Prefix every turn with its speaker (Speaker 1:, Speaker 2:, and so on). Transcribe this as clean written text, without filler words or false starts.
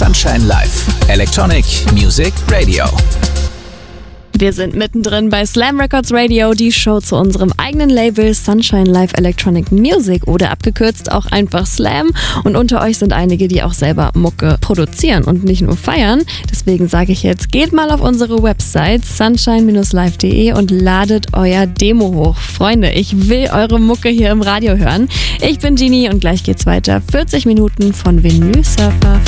Speaker 1: Sunshine Live, Electronic Music Radio.
Speaker 2: Wir sind mittendrin bei Slam Records Radio, die Show zu unserem eigenen Label Sunshine Live Electronic Music oder abgekürzt auch einfach Slam. Und unter euch sind einige, die auch selber Mucke produzieren und nicht nur feiern. Deswegen sage ich jetzt, geht mal auf unsere Website sunshine-live.de und ladet euer Demo hoch. Freunde, ich will eure Mucke hier im Radio hören. Ich bin Genie und gleich geht's weiter. 40 Minuten von Vinyl Surfer